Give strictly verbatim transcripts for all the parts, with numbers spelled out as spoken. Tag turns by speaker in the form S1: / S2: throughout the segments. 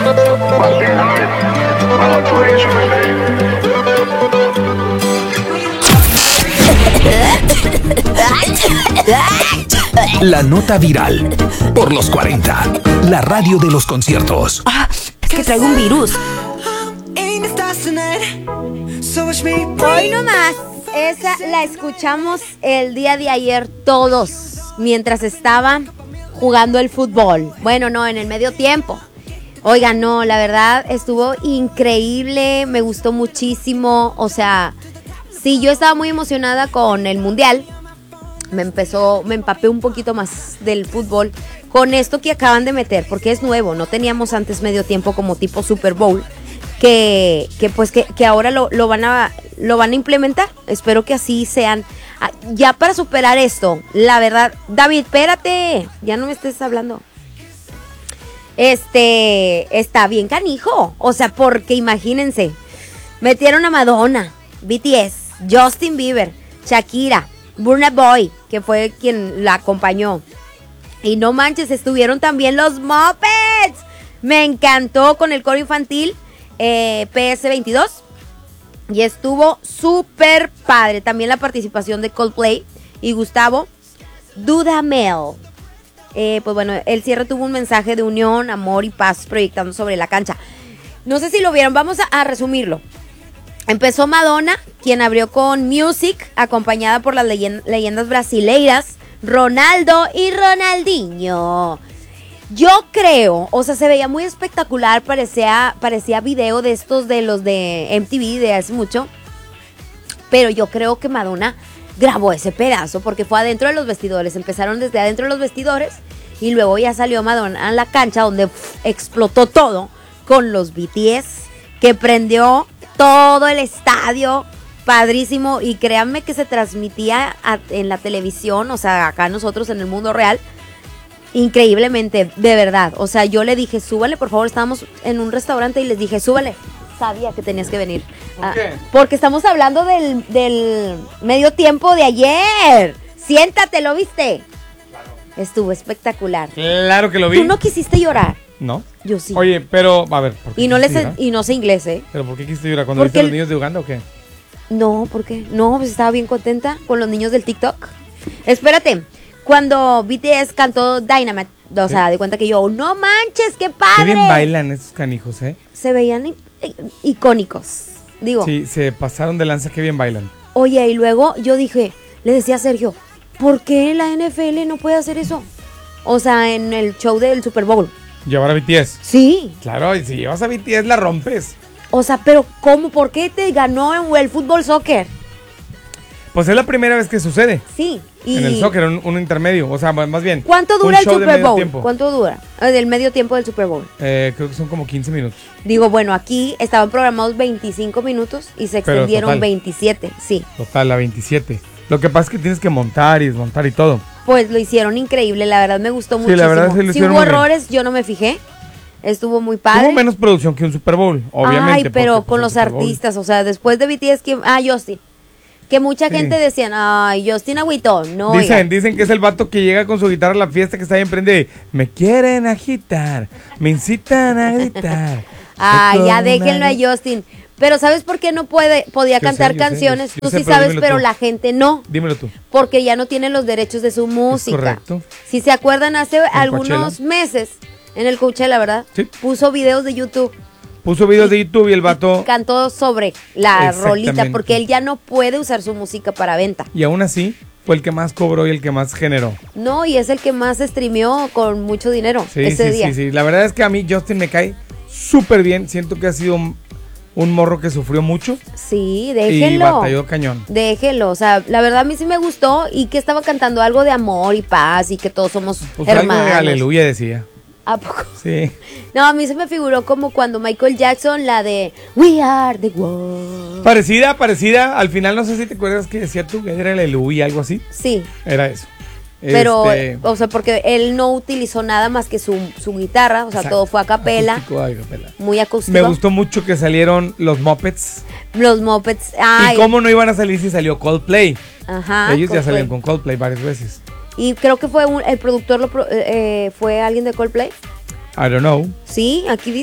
S1: La nota viral por los cuarenta. La radio de los conciertos.
S2: Ah, es que traigo un virus. Hoy nomás, esa la escuchamos el día de ayer todos, mientras estaban jugando el fútbol. Bueno, no, en el medio tiempo. Oigan, no, la verdad estuvo increíble, me gustó muchísimo. O sea, sí, yo estaba muy emocionada con el mundial. Me empezó, me empapé un poquito más del fútbol con esto que acaban de meter, porque es nuevo, no teníamos antes medio tiempo como tipo Super Bowl, que, que pues que, que ahora lo, lo van a lo van a implementar. Espero que así sean. Ya para superar esto, la verdad, David, espérate, ya no me estés hablando. Este, está bien canijo, o sea, porque imagínense, metieron a Madonna, B T S, Justin Bieber, Shakira, Burna Boy, que fue quien la acompañó. Y no manches, estuvieron también los Muppets. Me encantó con el coro infantil eh, P S veintidós. Y estuvo súper padre. También la participación de Coldplay y Gustavo Dudamel. Eh, pues bueno, el cierre tuvo un mensaje de unión, amor y paz proyectando sobre la cancha. No sé si lo vieron, vamos a, a resumirlo. Empezó Madonna, quien abrió con Music, acompañada por las leyend- leyendas brasileiras, Ronaldo y Ronaldinho. Yo creo, o sea, se veía muy espectacular, parecía, parecía video de estos de los de M T V de hace mucho, pero yo creo que Madonna grabó ese pedazo porque fue adentro de los vestidores, empezaron desde adentro de los vestidores y luego ya salió Madonna a la cancha donde pff, explotó todo con los B T S, que prendió todo el estadio, padrísimo, y créanme que se transmitía a, en la televisión, o sea, acá nosotros en el mundo real, increíblemente, de verdad. O sea, yo le dije, súbale, por favor, estábamos en un restaurante y les dije, súbale. Sabía que tenías que venir.
S3: ¿Por qué?
S2: Ah, porque estamos hablando del, del medio tiempo de ayer. Siéntate, ¿lo viste? Claro. Estuvo espectacular.
S3: Claro que lo vi.
S2: ¿Tú no quisiste llorar?
S3: No.
S2: Yo sí.
S3: Oye, pero, a ver, ¿por qué
S2: Y no, le
S3: quisiste
S2: sé,
S3: llorar?
S2: y no sé inglés, ¿eh?
S3: ¿Pero por qué quisiste llorar? ¿Cuando
S2: Porque
S3: viste a los
S2: el-
S3: niños de Uganda o qué?
S2: No, ¿por qué? No, pues estaba bien contenta con los niños del TikTok. Espérate, cuando B T S cantó Dynamite, o
S3: Sí.
S2: sea, de cuenta que yo, no manches, qué padre.
S3: Qué bien bailan esos canijos, ¿eh?
S2: Se veían i- i- icónicos, digo.
S3: Sí, se pasaron de lanza, qué bien bailan.
S2: Oye, y luego yo dije, le decía a Sergio, ¿por qué la N F L no puede hacer eso? O sea, en el show del Super Bowl.
S3: Llevar a B T S.
S2: Sí.
S3: Claro, y si llevas a B T S la rompes.
S2: O sea, pero ¿cómo? ¿Por qué te ganó el fútbol soccer?
S3: Pues es la primera vez que sucede.
S2: Sí. Y
S3: En el soccer, un, un intermedio. O sea, más bien.
S2: ¿cuánto
S3: un
S2: dura el
S3: show de
S2: Super
S3: medio
S2: Bowl?
S3: tiempo.
S2: ¿Cuánto dura? Eh, Del medio tiempo del Super Bowl.
S3: Eh, creo que son como quince minutos.
S2: Digo, bueno, aquí estaban programados veinticinco minutos y se
S3: Pero
S2: extendieron
S3: total.
S2: veintisiete, sí.
S3: Total, a veintisiete. Lo que pasa es que tienes que montar y desmontar y todo.
S2: Pues lo hicieron increíble, la verdad me gustó
S3: Sí,
S2: muchísimo.
S3: la verdad sí lo
S2: Si
S3: hicieron
S2: hubo
S3: muy bien.
S2: errores, yo no me fijé. Estuvo muy padre.
S3: Tuvo menos producción que un Super Bowl, obviamente.
S2: Ay, pero
S3: porque, pues,
S2: con
S3: el
S2: los
S3: Super Bowl.
S2: artistas, o sea, después de B T S, ¿quién? Ah, Justin. Que mucha
S3: Sí.
S2: gente decían, ay, Justin agüitó. No,
S3: Dicen,
S2: oigan.
S3: dicen que es el vato que llega con su guitarra a la fiesta que está bien prende. Me quieren agitar, me incitan a gritar.
S2: Ay, ya
S3: Con
S2: déjenlo a
S3: una-
S2: Justin. Pero ¿sabes por qué no puede, podía
S3: Yo sé,
S2: cantar
S3: yo sé,
S2: canciones?
S3: yo- yo
S2: Tú
S3: sé,
S2: sí
S3: pero
S2: sabes,
S3: dímelo
S2: pero
S3: tú.
S2: la gente no.
S3: Dímelo tú.
S2: Porque ya no tienen los derechos de su música.
S3: correcto.
S2: Si se acuerdan, hace algunos
S3: Coachella.
S2: meses, en el Coachella, ¿verdad?
S3: Sí.
S2: Puso videos de YouTube.
S3: Puso videos de YouTube y el vato.
S2: Cantó sobre la
S3: Exactamente.
S2: rolita, porque él ya no puede usar su música para venta.
S3: Y aún así, fue el que más cobró y el que más generó.
S2: No, y es el que más streameó con mucho dinero
S3: Sí,
S2: ese
S3: sí,
S2: día.
S3: sí, sí. La verdad es que a mí Justin me cae súper bien. Siento que ha sido un, un morro que sufrió mucho
S2: Sí,
S3: y
S2: déjenlo.
S3: batalló cañón.
S2: Déjenlo, o sea, la verdad a mí sí me gustó y que estaba cantando algo de amor y paz y que todos somos
S3: Pues algo
S2: hermanos.
S3: de aleluya decía.
S2: ¿A poco?
S3: Sí.
S2: No, a mí se me figuró como cuando Michael Jackson, la de We Are the World.
S3: Parecida, parecida. Al final no sé si te acuerdas que decía tú que era aleluya, algo así.
S2: Sí,
S3: Era eso.
S2: pero,
S3: Este,
S2: o sea, porque él no utilizó nada más que su, su guitarra, o sea,
S3: exacto.
S2: todo fue a capela,
S3: Acústico, a capela.
S2: muy acústico.
S3: Me gustó mucho que salieron los Muppets.
S2: Los Muppets, ay,
S3: ¿Y cómo no iban a salir si salió Coldplay?
S2: ajá.
S3: Ellos ya
S2: Coldplay.
S3: salieron con Coldplay varias veces.
S2: Y creo que fue un- el productor, lo pro- eh, eh, fue alguien de Coldplay.
S3: I don't know.
S2: Sí, aquí dice.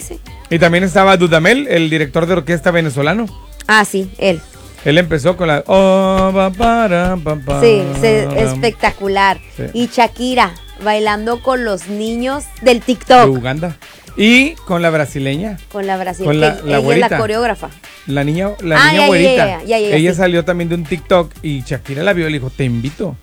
S3: Y también estaba Dudamel, el director de orquesta venezolano.
S2: Ah, sí, él.
S3: Él empezó con la... Oh, pa, para, pa, pa,
S2: Sí, se- espectacular.
S3: Sí.
S2: Y Shakira bailando con los niños del
S3: de
S2: TikTok.
S3: Uganda. Y con la brasileña.
S2: Con la brasileña.
S3: Con la-
S2: que
S3: la
S2: ella es
S3: güerita.
S2: la coreógrafa.
S3: La niña, la
S2: Ah,
S3: niña
S2: ya,
S3: güerita.
S2: ya, ya, ya, ya,
S3: Ella
S2: sí.
S3: salió también de un TikTok y Shakira la vio y le dijo, te invito.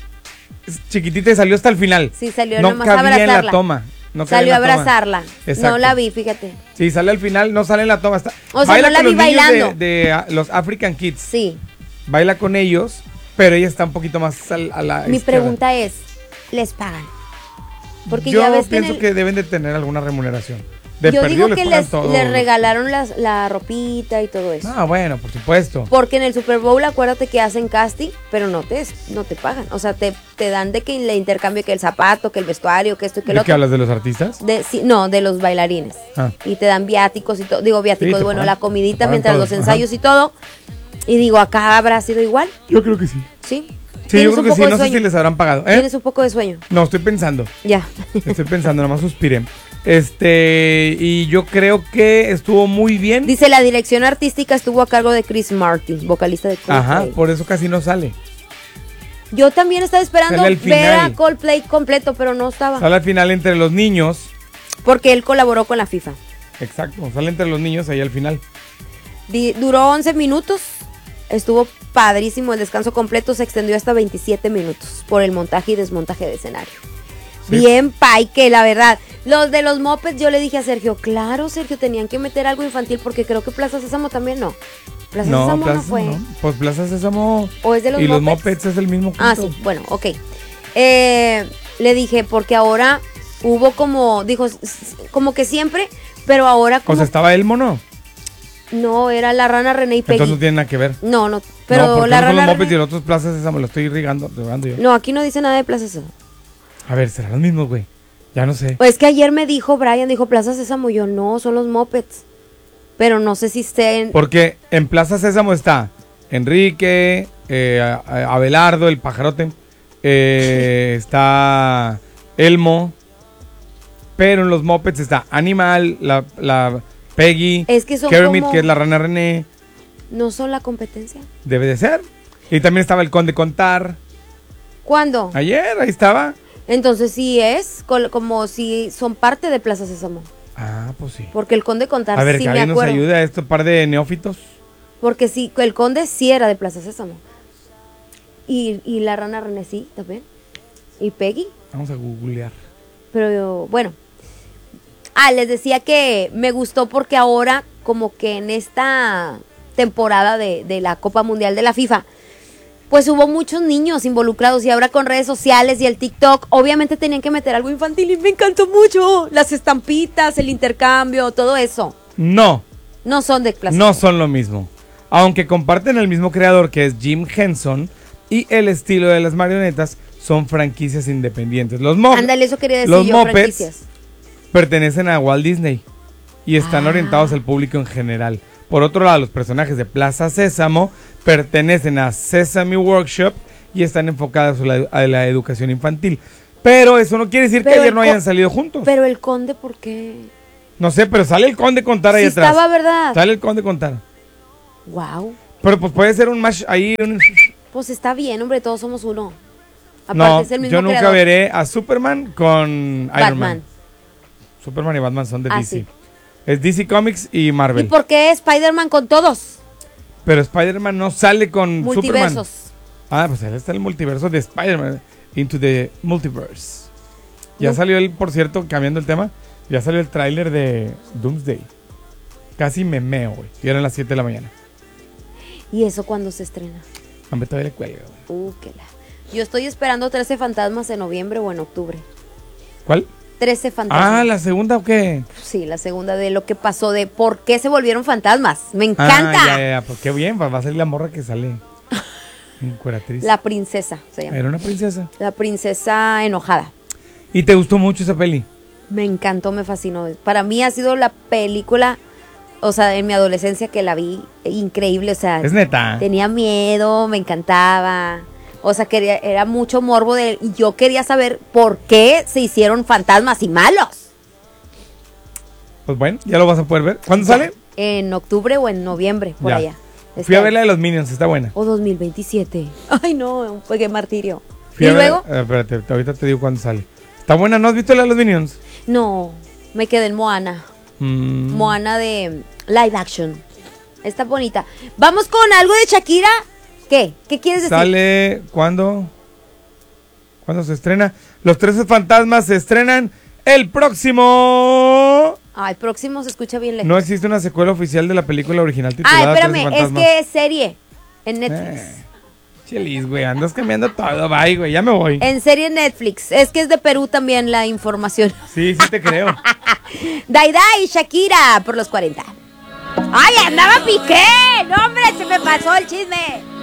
S3: Es chiquitita y salió hasta el final.
S2: Sí, salió
S3: no
S2: nomás a
S3: cabía en
S2: abrazarla.
S3: la toma. No cabía
S2: Salió a
S3: en la toma.
S2: abrazarla.
S3: Exacto.
S2: No la vi, fíjate.
S3: Sí, sale al final, no sale en la toma. Está,
S2: O sea,
S3: baila
S2: no la
S3: con
S2: vi
S3: los niños
S2: bailando.
S3: De, de, ah, los African Kids.
S2: Sí.
S3: Baila con ellos, pero ella está un poquito más al- a la
S2: Mi
S3: izquierda.
S2: pregunta es, ¿les pagan? Porque
S3: Yo
S2: ya ves que, en
S3: pienso
S2: el-
S3: que deben de tener alguna remuneración. De
S2: yo
S3: perdido
S2: digo que
S3: pagan
S2: les,
S3: todo.
S2: les regalaron las- la ropita y todo eso.
S3: Ah, bueno, por supuesto.
S2: Porque en el Super Bowl acuérdate que hacen casting, pero no te, no te pagan. O sea, te, te dan de que le intercambio que el zapato, que el vestuario, que esto y que el
S3: ¿De qué
S2: otro.
S3: hablas de los artistas?
S2: De, sí, no, de los bailarines.
S3: Ah.
S2: Y te dan viáticos y todo. Digo,
S3: Sí,
S2: viáticos,
S3: te
S2: bueno,
S3: pagan,
S2: la
S3: te
S2: comidita
S3: pagan
S2: mientras
S3: todos,
S2: los ensayos
S3: ajá.
S2: y todo. Y digo, acá habrá sido igual,
S3: Yo creo que sí.
S2: ¿sí?
S3: Sí, yo
S2: ¿Tienes
S3: creo
S2: un
S3: que sí.
S2: poco de
S3: No sé
S2: sueño?
S3: si les habrán pagado. ¿Eh?
S2: Tienes un poco de sueño.
S3: No, estoy pensando.
S2: Ya.
S3: Estoy pensando, nada más suspiré. Este, y yo creo que estuvo muy bien.
S2: Dice, la dirección artística estuvo a cargo de Chris Martin, vocalista de Coldplay.
S3: Ajá, por eso casi no sale.
S2: Yo también estaba esperando
S3: Sale al
S2: ver a
S3: final.
S2: Coldplay completo, pero no estaba.
S3: Sale al final entre los niños.
S2: Porque él colaboró con la FIFA.
S3: Exacto, sale entre los niños ahí al final.
S2: Di- duró once minutos. Estuvo padrísimo. El descanso completo se extendió hasta veintisiete minutos por el montaje y desmontaje de escenario.
S3: Sí.
S2: Bien, Pai, que la verdad. Los de los mopeds, yo le dije a Sergio, claro, Sergio, tenían que meter algo infantil porque creo que Plaza Sésamo también no. Plaza
S3: No,
S2: Sésamo
S3: Plaza
S2: no fue.
S3: no. Pues Plaza Sésamo
S2: ¿O es de los
S3: y los
S2: mopeds?
S3: mopeds es el mismo punto.
S2: Ah, sí, bueno, ok. Eh, le dije, porque ahora hubo como, dijo, s- s- como que siempre, pero ahora
S3: O
S2: como...
S3: sea, estaba Elmo, ¿no?
S2: No, era la rana René y Peggy.
S3: Entonces no tiene nada que ver.
S2: No, no, pero
S3: no, porque
S2: la
S3: uno son los
S2: rana
S3: mopeds y
S2: René...
S3: el otro es Plaza Sésamo, lo estoy irrigando, regando yo.
S2: No, aquí no dice nada de Plaza Sésamo.
S3: A ver, serán los mismos, güey. Ya no sé.
S2: Pues que ayer me dijo Brian, dijo Plaza Sésamo, yo no, son los mopeds. Pero no sé si estén...
S3: Porque en Plaza Sésamo está Enrique, eh, a- a- Abelardo, el pajarote, eh, está Elmo, pero en los mopeds está Animal, la, la Peggy,
S2: Es que son
S3: Kermit,
S2: como-
S3: que es la rana René,
S2: ¿No son la competencia?
S3: debe de ser. Y también estaba el Conde Contar.
S2: ¿Cuándo?
S3: Ayer, ahí estaba.
S2: Entonces sí es col- como si son parte de Plaza Sésamo.
S3: Ah, pues sí.
S2: Porque el Conde Contar
S3: A ver,
S2: sí
S3: que
S2: me
S3: alguien nos
S2: acuerdo.
S3: ayude a este par de neófitos.
S2: Porque sí, el Conde sí era de Plaza Sésamo. Y, y la rana René sí también. Y Peggy.
S3: Vamos a googlear.
S2: Pero yo, bueno. Ah, les decía que me gustó porque ahora, como que en esta temporada de, de la Copa Mundial de la FIFA, pues hubo muchos niños involucrados y ahora con redes sociales y el TikTok, obviamente tenían que meter algo infantil y me encantó mucho. Las estampitas, el intercambio, todo eso.
S3: No,
S2: No son de clase.
S3: no son lo mismo. Aunque comparten el mismo creador que es Jim Henson y el estilo de las marionetas son franquicias independientes. Los, mo
S2: Ándale, eso quería decir
S3: los
S2: yo,
S3: mopeds
S2: franquicias.
S3: pertenecen a Walt Disney y están
S2: Ah.
S3: orientados al público en general. Por otro lado, los personajes de Plaza Sésamo pertenecen a Sesame Workshop y están enfocados a la, a la educación infantil. Pero eso no quiere decir
S2: Pero
S3: que ayer
S2: el
S3: no
S2: co-
S3: hayan salido juntos.
S2: Pero el Conde, ¿por qué?
S3: No sé, pero sale el Conde Contar ahí
S2: Sí
S3: atrás.
S2: estaba, ¿verdad?
S3: Sale el Conde Contar.
S2: Wow.
S3: Pero pues puede ser un match ahí. un-
S2: Pues está bien, hombre, todos somos uno. Aparte
S3: No,
S2: es el mismo
S3: yo nunca
S2: creador.
S3: veré a Superman con Iron
S2: Batman.
S3: Man. Superman y Batman son de
S2: Ah,
S3: D C.
S2: sí.
S3: Es D C Comics y
S2: ¿Y
S3: Marvel.
S2: por qué Spider-Man con todos?
S3: Pero Spider-Man no sale con Superman.
S2: Multiversos.
S3: Ah, pues él está en el multiverso de Spider-Man. Into the Multiverse. Ya
S2: No.
S3: salió el, por cierto, cambiando el tema, ya salió el tráiler de Doomsday. Casi me meo, güey. Y eran las siete de la mañana.
S2: ¿Y eso cuándo se estrena?
S3: A mí todavía le cuelga, güey.
S2: Uh, qué la... Yo estoy esperando trece fantasmas en noviembre o en octubre.
S3: ¿Cuál?
S2: trece fantasmas.
S3: Ah, ¿la segunda o qué?
S2: Sí, la segunda de lo que pasó, de por qué se volvieron fantasmas. Me
S3: Ah,
S2: encanta.
S3: ya, ya, ya. Pues qué bien, va va a ser la morra que sale. Encueratriz.
S2: La princesa se llama.
S3: Era una princesa.
S2: La princesa enojada.
S3: ¿Y te gustó mucho esa peli?
S2: Me encantó, me fascinó. Para mí ha sido la película, o sea, en mi adolescencia que la vi, increíble. O sea,
S3: Es neta.
S2: tenía miedo, me encantaba. O sea, quería, era mucho morbo de... Y yo quería saber por qué se hicieron fantasmas y malos.
S3: Pues bueno, ya lo vas a poder ver. ¿Cuándo sale?
S2: En octubre o en noviembre, por
S3: Ya.
S2: allá.
S3: Fui
S2: Este
S3: a ver la de los Minions, está buena.
S2: O dos mil veintisiete. Ay, no, pues qué martirio.
S3: Fui
S2: ¿Y
S3: a ver-
S2: luego?
S3: eh, espérate, ahorita te digo cuándo sale. Está buena, ¿no has visto la de los Minions?
S2: No, me quedé en Moana.
S3: Mm.
S2: Moana de live action. Está bonita. Vamos con algo de Shakira. ¿Qué? ¿Qué quieres decir?
S3: Sale, ¿cuándo? ¿Cuándo se estrena? Los Trece Fantasmas se estrenan el próximo...
S2: Ah, el próximo se escucha bien lejos.
S3: No existe una secuela oficial de la película original
S2: Ah,
S3: titulada Trece
S2: espérame, es
S3: Fantasmas.
S2: que es serie en Netflix.
S3: Eh, Chelis, güey, andas cambiando todo. Bye, güey, ya me voy.
S2: En serie en Netflix. Es que es de Perú también la información.
S3: Sí, sí te creo.
S2: Daida y Shakira por los cuarenta. ¡Ay, andaba Piqué! ¡No, hombre, se me pasó el chisme!